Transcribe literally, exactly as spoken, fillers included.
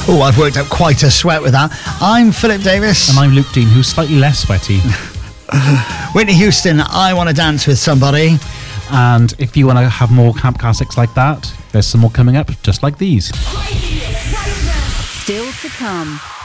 Oh, I've worked up quite a sweat with that. I'm Philip Davis. And I'm Luke Dean, who's slightly less sweaty. Whitney Houston, I Want to Dance with Somebody. And if you want to have more camp classics like that, there's some more coming up just like these. Still to come.